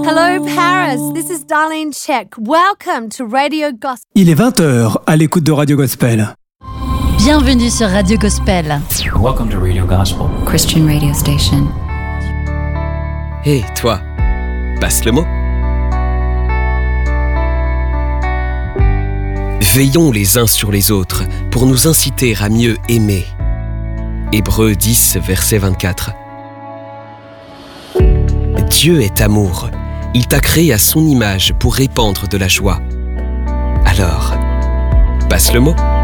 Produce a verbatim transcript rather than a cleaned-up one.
Hello Paris, this is Darlene Check. Welcome to Radio Gospel. Il est vingt heures à l'écoute de Radio Gospel. Bienvenue sur Radio Gospel. Welcome to Radio Gospel. Christian radio station. Hé, hey, toi, passe le mot. Veillons les uns sur les autres pour nous inciter à mieux aimer. Hébreux dix, verset vingt-quatre. Dieu est amour. Il t'a créé à son image pour répandre de la joie. Alors, passe le mot.